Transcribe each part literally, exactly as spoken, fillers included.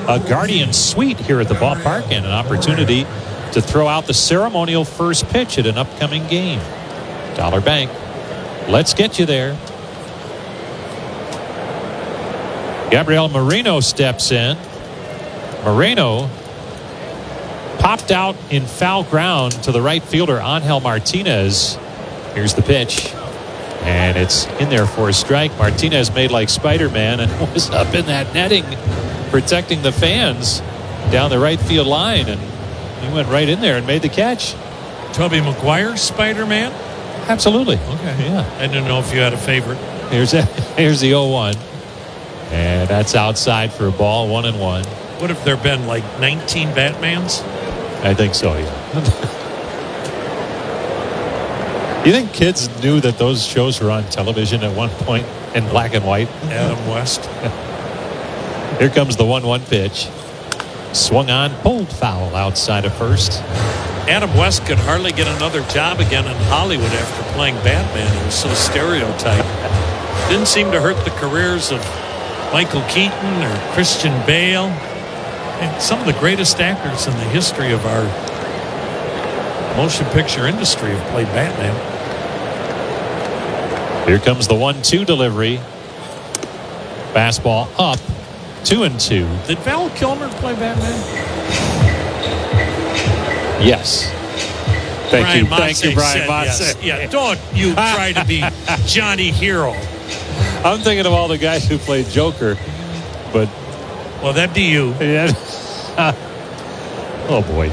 a Guardian Suite here at the ballpark and an opportunity to throw out the ceremonial first pitch at an upcoming game. Dollar Bank, let's get you there. Gabriel Moreno steps in. Moreno popped out in foul ground to the right fielder, Angel Martinez. Here's the pitch. And it's in there for a strike. Martinez made like Spider-Man and was up in that netting protecting the fans down the right field line. And he went right in there and made the catch. Tobey Maguire, Spider-Man? Absolutely. Okay. Yeah. I didn't know if you had a favorite. Here's, here's the oh one. And that's outside for a ball, one and one. Would have there been like nineteen Batmans? I think so, yeah. You think kids knew that those shows were on television at one point in black and white? Adam West. Here comes the one one pitch. Swung on, pulled foul outside of first. Adam West could hardly get another job again in Hollywood after playing Batman. He was so stereotyped. Didn't seem to hurt the careers of Michael Keaton or Christian Bale. And some of the greatest actors in the history of our motion picture industry have played Batman. Here comes the one two delivery. Fastball up, two and two. Did Val Kilmer play Batman? Yes. Thank Brian you. Thank you, Brian Monsey. Monsey. Yes. Yeah, don't you try to be Johnny Hero. I'm thinking of all the guys who played Joker, but well, that'd be you. Yeah. Oh boy.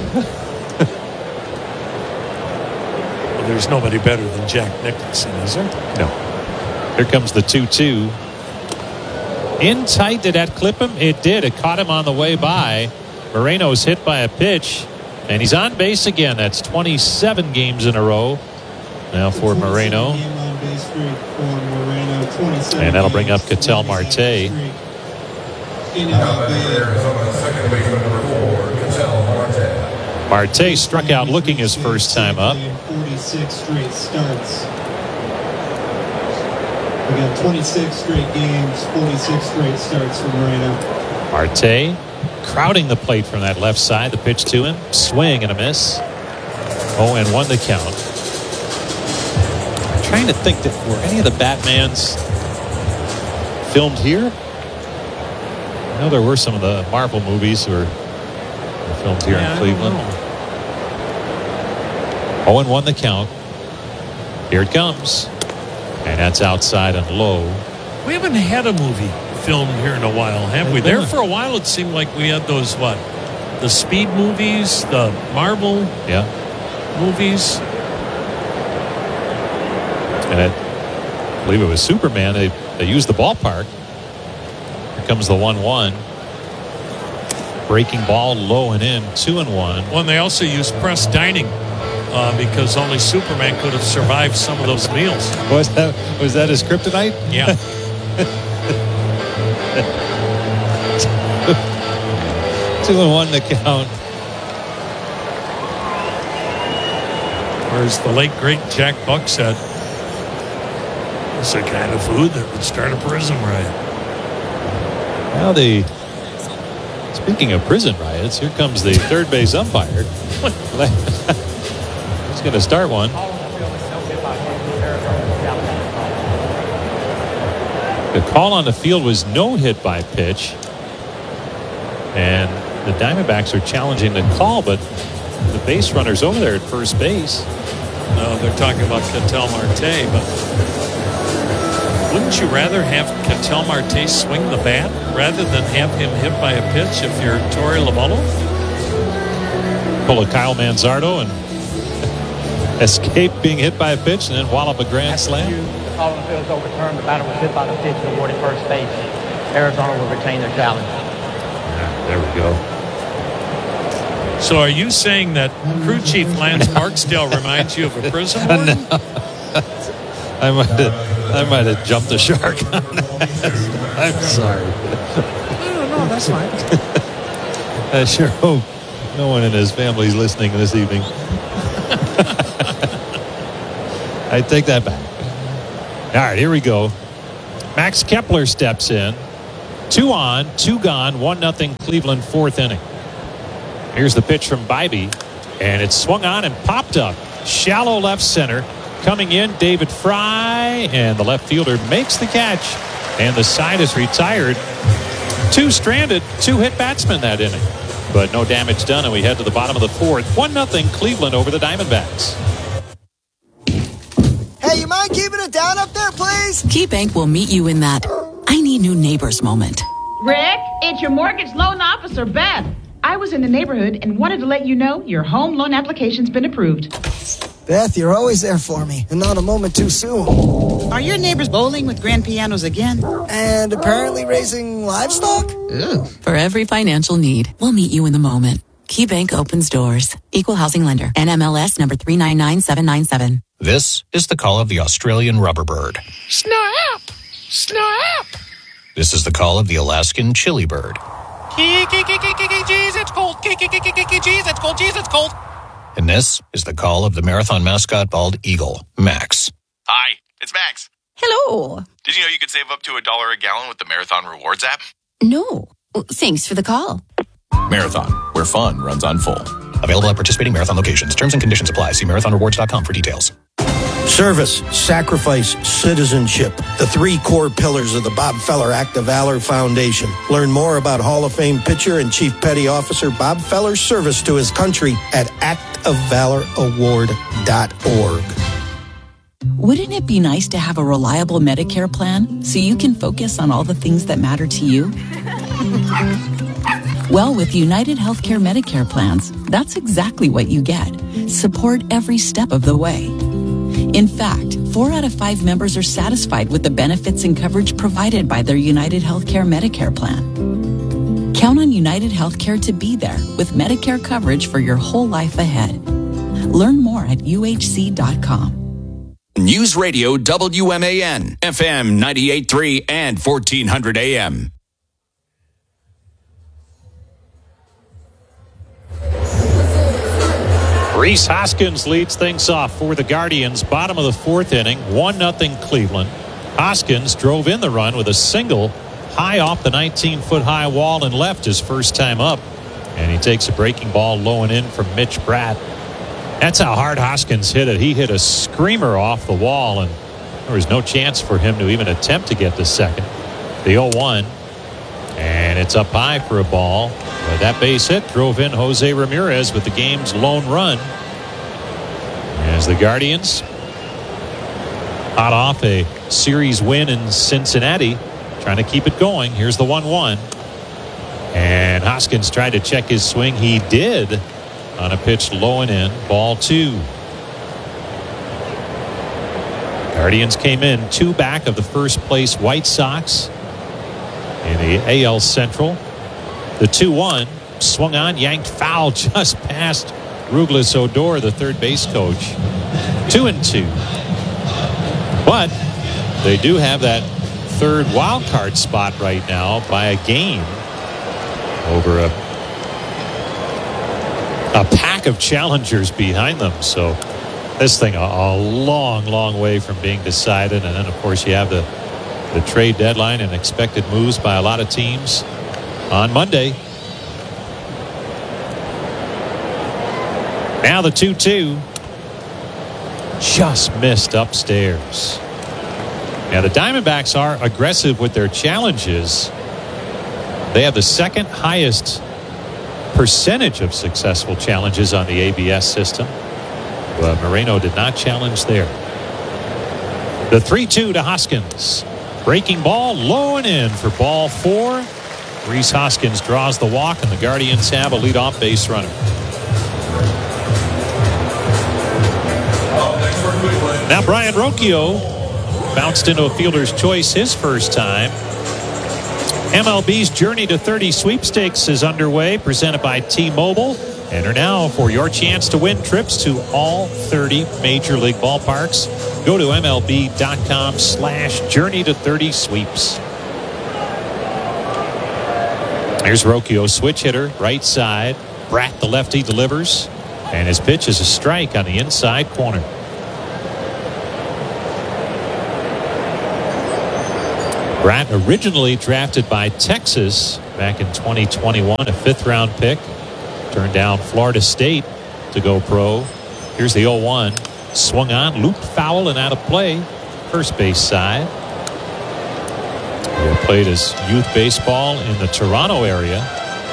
Well, there's nobody better than Jack Nicholson, is there? No. Here comes the two two. In tight, did that clip him? It did. It caught him on the way by. Moreno's hit by a pitch, and he's on base again. That's twenty-seven games in a row now for Moreno. And that'll bring up Ketel Marte. Marte struck out looking his first time up. forty-six straight starts. We got twenty-six straight games, forty-six straight starts for Moreno. Marte crowding the plate from that left side. The pitch to him. Swing and a miss. Oh, and one to count. I'm trying to think that were any of the Batmans filmed here? I know there were some of the Marvel movies who were filmed here yeah, in Cleveland. oh and one the count. Here it comes. And that's outside and low. We haven't had a movie filmed here in a while, have we? There for a while it seemed like we had those, what? The Speed movies, the Marvel yeah. movies. And I believe it was Superman. They, they used the ballpark. Here comes the one one. Breaking ball low and in, two and one. Well, and they also used press dining uh, because only Superman could have survived some of those meals. Was that was that his kryptonite? Yeah. Two and one to count. Or as the late great Jack Buck said, it's the kind of food that would start a prison riot. Now the speaking of prison riots, here comes the third base umpire. He's going to start one. The call on the field was no hit by pitch, and the Diamondbacks are challenging the call, but the base runner's over there at first base. No, they're talking about Ketel Marte, but wouldn't you rather have Ketel Marte swing the bat rather than have him hit by a pitch if you're Torey Lovullo? Pull a Kyle Manzardo and escape being hit by a pitch and then wallop a grand slam? The call on the field is overturned. The batter was hit by the pitch and awarded first base. Arizona will retain their challenge. There we go. So are you saying that Crew Chief Lance Barksdale reminds you of a prison warden? No. I might have, I might have jumped the shark on that. I'm sorry. No, no, that's fine. I sure hope no one in his family is listening this evening. I take that back. All right, here we go. Max Kepler steps in. Two on, two gone, one nothing Cleveland, fourth inning. Here's the pitch from Bybee, and it's swung on and popped up. Shallow left center. Coming in, David Fry, and the left fielder makes the catch, and the side is retired. Two stranded, two hit batsmen that inning, but no damage done, and we head to the bottom of the fourth. one nothing Cleveland over the Diamondbacks. Hey, you mind keeping it down up there, please? KeyBank will meet you in that I need new neighbors moment. Rick, it's your mortgage loan officer, Beth. I was in the neighborhood and wanted to let you know your home loan application's been approved. Beth, you're always there for me, and not a moment too soon. Are your neighbors bowling with grand pianos again? And apparently raising livestock? Ooh. For every financial need, we'll meet you in the moment. KeyBank opens doors. Equal housing lender. N M L S number three nine nine seven nine seven. This is the call of the Australian rubber bird. Snap! Snap! This is the call of the Alaskan chili bird. Jeez, it's cold. Jeez, it's cold. Jeez, it's cold. And this is the call of the marathon mascot bald eagle, Max. Hi, it's Max. Hello. Did you know you could save up to a dollar a gallon with the Marathon Rewards app? No. Thanks for the call. Marathon, where fun runs on full. Available at participating Marathon locations. Terms and conditions apply. See marathon rewards dot com for details. Service, sacrifice, citizenship. The three core pillars of the Bob Feller Act of Valor Foundation. Learn more about Hall of Fame pitcher and Chief Petty Officer Bob Feller's service to his country at act of valor award dot org. Wouldn't it be nice to have a reliable Medicare plan so you can focus on all the things that matter to you? Well, with United Healthcare Medicare plans, that's exactly what you get. Support every step of the way. In fact, four out of five members are satisfied with the benefits and coverage provided by their United Healthcare Medicare plan. Count on United Healthcare to be there with Medicare coverage for your whole life ahead. Learn more at U H C dot com. News Radio W M A N, F M ninety-eight point three and fourteen hundred A M. Rhys Hoskins leads things off for the Guardians. Bottom of the fourth inning, one nothing Cleveland. Hoskins drove in the run with a single high off the nineteen-foot high wall and left his first time up. And he takes a breaking ball low and in from Mitch Bratt. That's how hard Hoskins hit it. He hit a screamer off the wall, and there was no chance for him to even attempt to get to second. The oh one, and it's up high for a ball. But that base hit drove in Jose Ramirez with the game's lone run. As the Guardians, hot off a series win in Cincinnati, trying to keep it going. Here's the one one. And Hoskins tried to check his swing. He did on a pitch low and in. Ball two. Guardians came in two back of the first place White Sox in the A L Central. The two one swung on, yanked foul just past Rouglis Odor, the third base coach. Two and two. But they do have that third wild card spot right now by a game over a a pack of challengers behind them. So this thing a, a long, long way from being decided. And then, of course, you have the, the trade deadline and expected moves by a lot of teams on Monday. Now the two two. Just missed upstairs. Now the Diamondbacks are aggressive with their challenges. They have the second highest percentage of successful challenges on the A B S system. But Moreno did not challenge there. The three two to Hoskins. Breaking ball low and in for ball four. Rhys Hoskins draws the walk, and the Guardians have a leadoff base runner. Now Brian Rocchio bounced into a fielder's choice his first time. M L B's Journey to thirty sweepstakes is underway, presented by T-Mobile. Enter now for your chance to win trips to all thirty Major League ballparks. Go to M L B dot com slash Journey to thirty sweeps. Here's Rocchio, switch hitter, right side. Bratt, the lefty, delivers. And his pitch is a strike on the inside corner. Bratt, originally drafted by Texas back in twenty twenty-one, a fifth round pick. Turned down Florida State to go pro. Here's the oh one. Swung on, looped foul and out of play. First base side. He played his youth baseball in the Toronto area.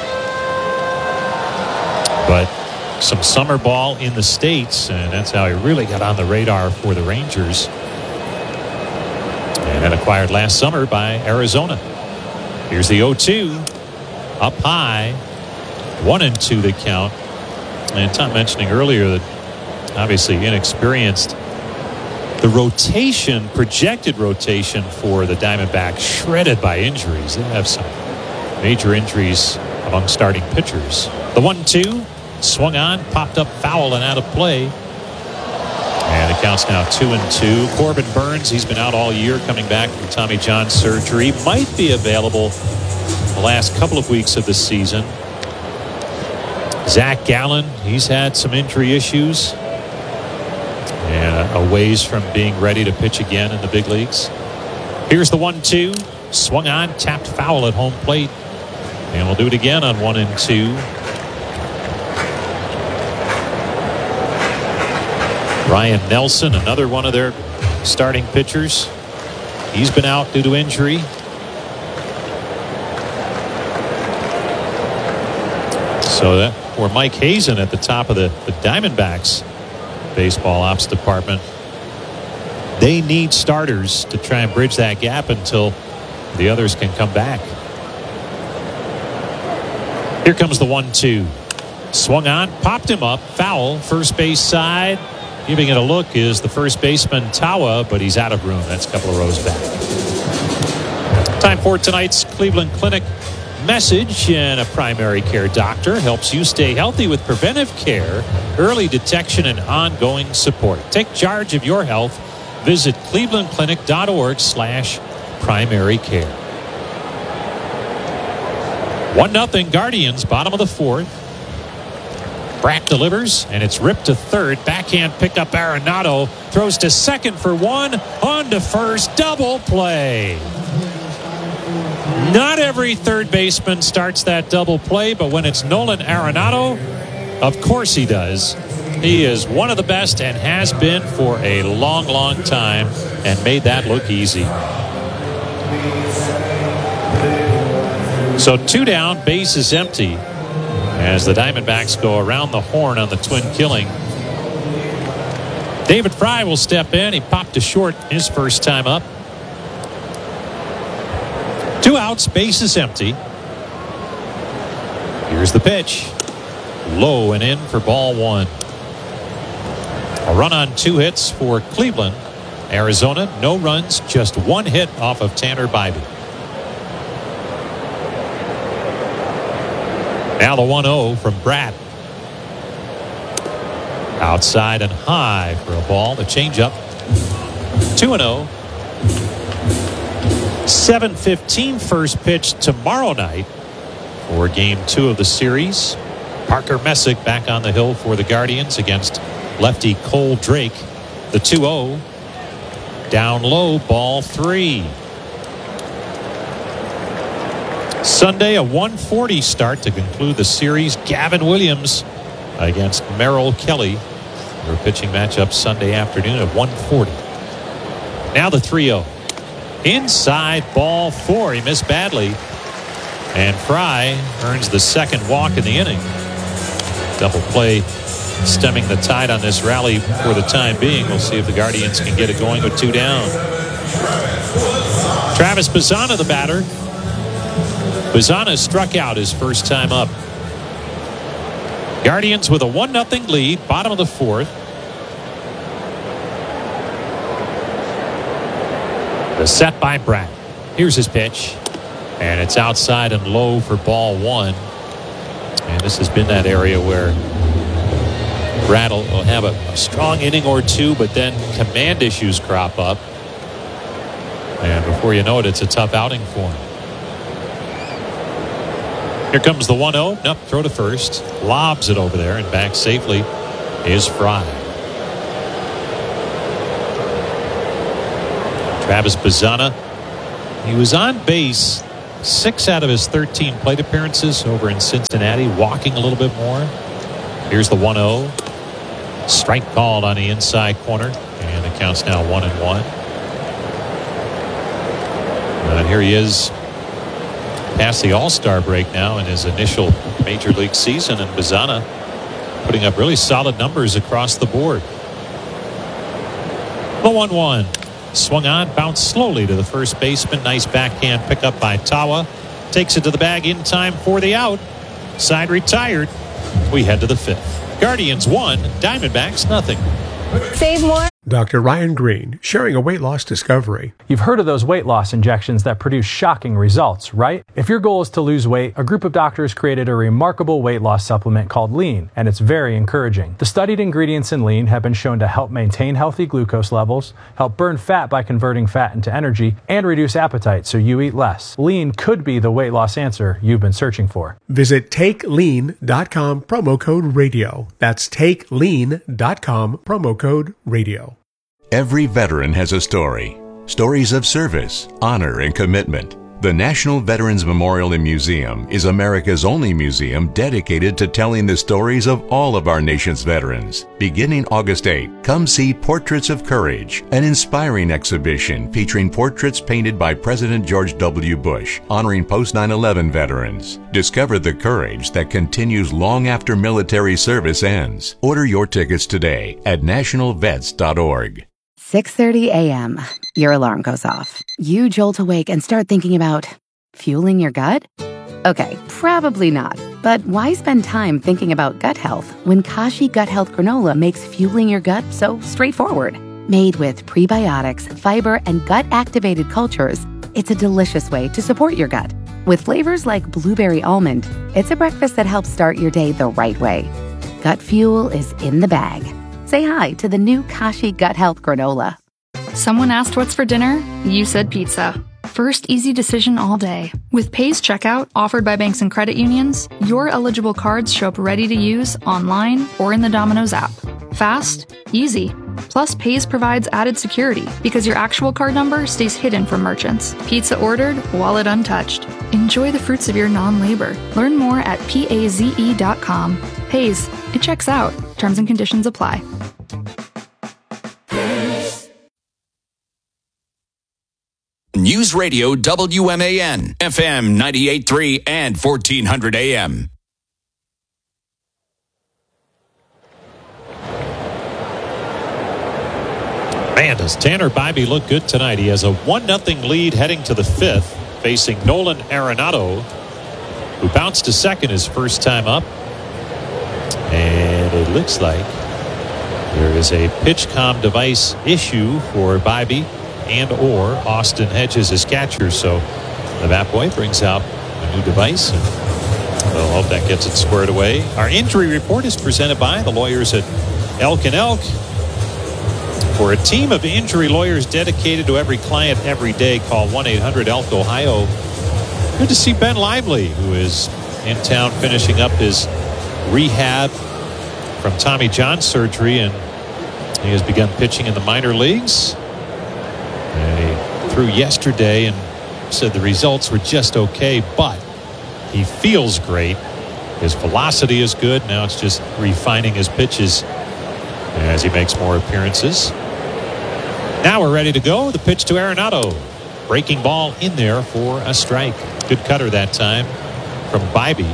But some summer ball in the States, and that's how he really got on the radar for the Rangers. And then acquired last summer by Arizona. Here's the oh two. Up high. One and two the count. And Tom mentioning earlier that obviously inexperienced. The rotation, projected rotation for the Diamondbacks shredded by injuries. They have some major injuries among starting pitchers. The one two. Swung on, popped up foul and out of play. And it counts now two and two. Corbin Burns, he's been out all year coming back from Tommy John surgery. Might be available the last couple of weeks of the season. Zach Gallen, he's had some injury issues. And a ways from being ready to pitch again in the big leagues. Here's the one two. Swung on, tapped foul at home plate. And we'll do it again on one and two. Ryan Nelson, another one of their starting pitchers. He's been out due to injury. So that for Mike Hazen at the top of the, the Diamondbacks baseball ops department. They need starters to try and bridge that gap until the others can come back. Here comes the one two. Swung on, popped him up, foul, first base side. Giving it a look is the first baseman Tawa, but he's out of room. That's a couple of rows back. Time for tonight's Cleveland Clinic message. And a primary care doctor helps you stay healthy with preventive care, early detection, and ongoing support. Take charge of your health. Visit clevelandclinic.org slash primary care. One nothing Guardians, bottom of the fourth. Bratt delivers, and it's ripped to third. Backhand pickup. Arenado throws to second for one. On to first. Double play. Not every third baseman starts that double play, but when it's Nolan Arenado, of course he does. He is one of the best and has been for a long, long time and made that look easy. So two down, base is empty. As the Diamondbacks go around the horn on the twin killing. David Fry will step in. He popped to short his first time up. Two outs, base is empty. Here's the pitch. Low and in for ball one. A run on two hits for Cleveland. Arizona, no runs, just one hit off of Tanner Bybee. Now the one oh from Bratt. Outside and high for a ball. The changeup. two and oh. seven fifteen first pitch tomorrow night for game two of the series. Parker Messick back on the hill for the Guardians against lefty Cole Drake. The two oh. Down low, ball three. Sunday, a one forty start to conclude the series. Gavin Williams against Merrill Kelly. Their pitching matchup Sunday afternoon at one forty. Now the three oh. Inside, ball four. He missed badly. And Fry earns the second walk in the inning. Double play stemming the tide on this rally for the time being. We'll see if the Guardians can get it going with two down. Travis Bazzana, the batter. Bazzana struck out his first time up. Guardians with a one nothing lead, bottom of the fourth. The set by Bratt. Here's his pitch. And it's outside and low for ball one. And this has been that area where Bratt will have a, a strong inning or two, but then command issues crop up. And before you know it, it's a tough outing for him. Here comes the one oh. Nope, throw to first. Lobs it over there, and back safely is Fry. Travis Bazzana He was on base six out of his thirteen plate appearances over in Cincinnati, walking a little bit more. Here's the one oh. Strike called on the inside corner, and the count's now one and one. And here he is past the All-Star break now in his initial Major League season, and Bazana putting up really solid numbers across the board. The one one. Swung on, bounced slowly to the first baseman. Nice backhand pickup by Tawa. Takes it to the bag in time for the out. Side retired. We head to the fifth. Guardians one, Diamondbacks nothing. Save more. Doctor Ryan Green, sharing a weight loss discovery. You've heard of those weight loss injections that produce shocking results, right? If your goal is to lose weight, a group of doctors created a remarkable weight loss supplement called Lean, and it's very encouraging. The studied ingredients in Lean have been shown to help maintain healthy glucose levels, help burn fat by converting fat into energy, and reduce appetite so you eat less. Lean could be the weight loss answer you've been searching for. Visit take lean dot com, promo code radio. That's take lean dot com, promo code radio. Every veteran has a story. Stories of service, honor, and commitment. The National Veterans Memorial and Museum is America's only museum dedicated to telling the stories of all of our nation's veterans. Beginning August eighth, come see Portraits of Courage, an inspiring exhibition featuring portraits painted by President George W. Bush, honoring post nine eleven veterans. Discover the courage that continues long after military service ends. Order your tickets today at national vets dot org. six thirty a.m. Your alarm goes off. You jolt awake and start thinking about fueling your gut? Okay, probably not. But why spend time thinking about gut health when Kashi Gut Health Granola makes fueling your gut so straightforward? Made with prebiotics, fiber, and gut-activated cultures, it's a delicious way to support your gut. With flavors like blueberry almond, it's a breakfast that helps start your day the right way. Gut fuel is in the bag. Say hi to the new Kashi Gut Health Granola. Someone asked what's for dinner? You said pizza. First easy decision all day. With Pays Checkout, offered by banks and credit unions, your eligible cards show up ready to use online or in the Domino's app. Fast, easy. Plus, Pays provides added security because your actual card number stays hidden from merchants. Pizza ordered, wallet untouched. Enjoy the fruits of your non-labor. Learn more at paze dot com. Pays. It checks out. Terms and conditions apply. News Radio W M A N, F M ninety-eight point three and fourteen hundred A M. Man, does Tanner Bybee look good tonight. He has a one nothing lead heading to the fifth, facing Nolan Arenado, who bounced to second his first time up. And it looks like there is a pitch-com device issue for Bybee and or Austin Hedges as catcher. So the bat boy brings out a new device, and we'll hope that gets it squared away. Our injury report is presented by the lawyers at Elk and Elk. For a team of injury lawyers dedicated to every client every day, call one eight hundred elk Ohio. Good to see Ben Lively, who is in town finishing up his rehab from Tommy John surgery, and he has begun pitching in the minor leagues. And he threw yesterday and said the results were just okay, but he feels great. His velocity is good. Now it's just refining his pitches as he makes more appearances. Now we're ready to go. The pitch to Arenado. Breaking ball in there for a strike. Good cutter that time from Bybee.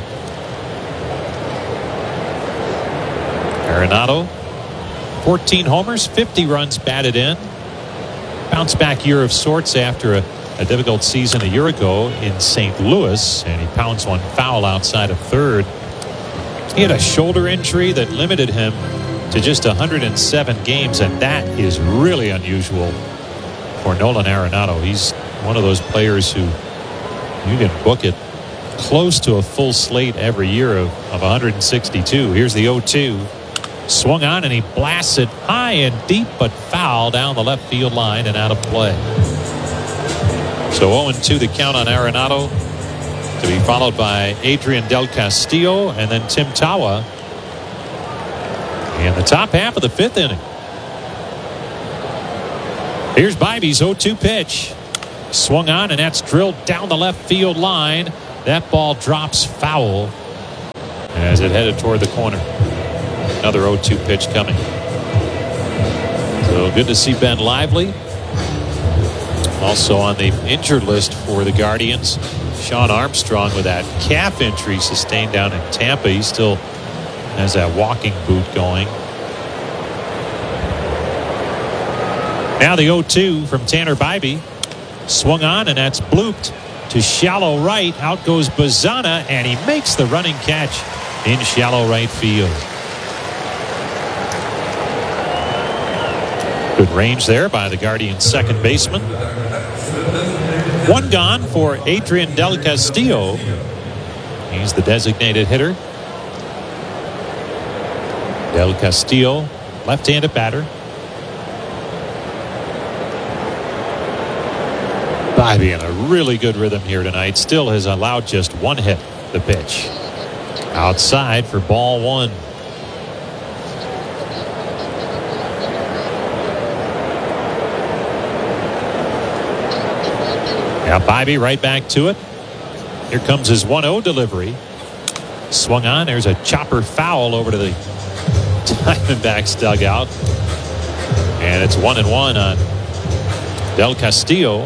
Arenado, fourteen homers, fifty runs batted in. Bounce back year of sorts after a, a difficult season a year ago in Saint Louis, and he pounds one foul outside of third. He had a shoulder injury that limited him to just one hundred seven games, and that is really unusual for Nolan Arenado. He's one of those players who you can book it close to a full slate every year of, of one hundred sixty-two. Here's the oh two. Swung on, and he blasts it high and deep, but foul down the left field line and out of play. So oh and two the count on Arenado, to be followed by Adrian Del Castillo and then Tim Tawa in the top half of the fifth inning. Here's Bybee's oh two pitch. Swung on, and that's drilled down the left field line. That ball drops foul as it headed toward the corner. Another oh two pitch coming. So good to see Ben Lively. Also on the injured list for the Guardians, Sean Armstrong with that calf injury sustained down in Tampa. He still has that walking boot going. Now the oh two from Tanner Bybee. Swung on, and that's blooped to shallow right. Out goes Bazana, and he makes the running catch in shallow right field. Good range there by the Guardians' second baseman. One gone for Adrian Del Castillo. He's the designated hitter. Del Castillo, left-handed batter. Bybee in a really good rhythm here tonight. Still has allowed just one hit. The pitch outside for ball one. Now Bybee right back to it. Here comes his one oh delivery. Swung on. There's a chopper foul over to the Diamondbacks dugout. And it's one and one on Del Castillo.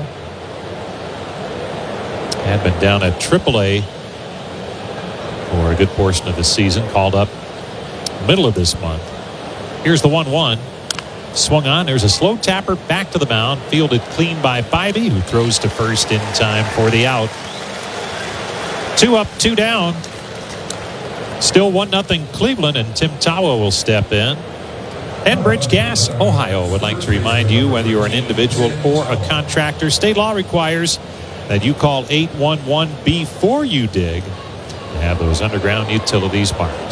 Had been down at triple A for a good portion of the season. Called up middle of this month. Here's the one one. Swung on. There's a slow tapper back to the mound. Fielded clean by Bybee, who throws to first in time for the out. Two up, two down. Still one nothing Cleveland, and Tim Tawa will step in. Enbridge Gas, Ohio would like to remind you, whether you're an individual or a contractor, state law requires that you call eight one one before you dig to have those underground utilities marked.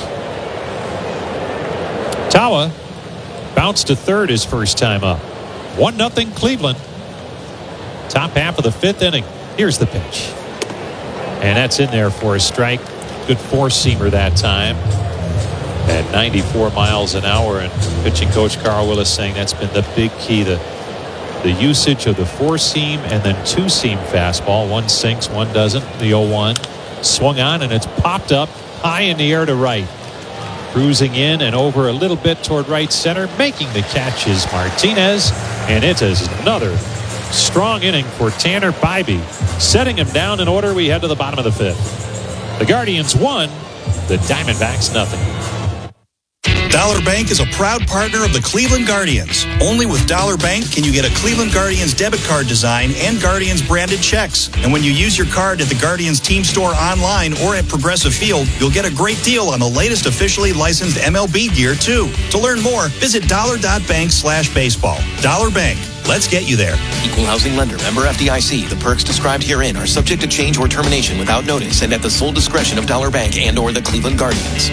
Tawa bounced to third his first time up. One nothing Cleveland. Top half of the fifth inning. Here's the pitch. And that's in there for a strike. Good four-seamer that time at ninety-four miles an hour. And pitching coach Carl Willis saying that's been the big key. The The usage of the four-seam and then two-seam fastball. One sinks, one doesn't. The oh one swung on, and it's popped up high in the air to right. Cruising in and over a little bit toward right center. Making the catch is Martinez, and it is another strong inning for Tanner Bybee. Setting him down in order, we head to the bottom of the fifth. The Guardians won, the Diamondbacks nothing. Dollar Bank is a proud partner of the Cleveland Guardians. Only with Dollar Bank can you get a Cleveland Guardians debit card design and Guardians branded checks. And when you use your card at the Guardians team store online or at Progressive Field, you'll get a great deal on the latest officially licensed M L B gear, too. To learn more, visit dollar.bank slash baseball. Dollar Bank. Let's get you there. Equal housing lender. Member F D I C. The perks described herein are subject to change or termination without notice and at the sole discretion of Dollar Bank and or the Cleveland Guardians.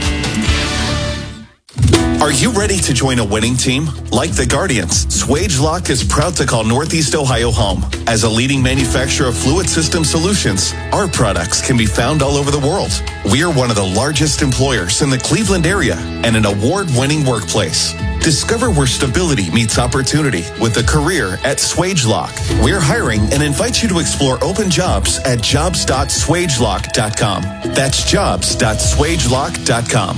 Are you ready to join a winning team? Like the Guardians, Swagelok is proud to call Northeast Ohio home. As a leading manufacturer of fluid system solutions, our products can be found all over the world. We are one of the largest employers in the Cleveland area and an award-winning workplace. Discover where stability meets opportunity with a career at Swagelok. We're hiring and invite you to explore open jobs at jobs dot swagelok dot com. That's jobs dot swagelok dot com.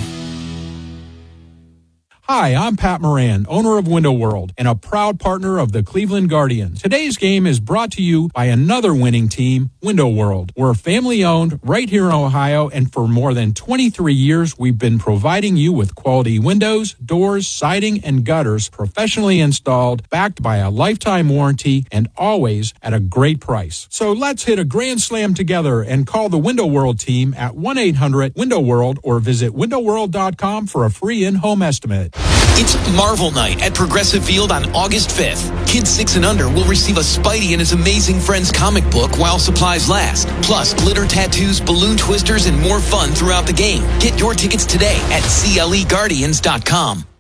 Hi, I'm Pat Moran, owner of Window World and a proud partner of the Cleveland Guardians. Today's game is brought to you by another winning team, Window World. We're family-owned right here in Ohio, and for more than twenty-three years, we've been providing you with quality windows, doors, siding, and gutters professionally installed, backed by a lifetime warranty, and always at a great price. So let's hit a grand slam together and call the Window World team at one eight hundred window world or visit window world dot com for a free in-home estimate. It's Marvel Night at Progressive Field on August fifth. Kids six and under will receive a Spidey and His Amazing Friends comic book while supplies last. Plus, glitter tattoos, balloon twisters, and more fun throughout the game. Get your tickets today at C L E Guardians dot com.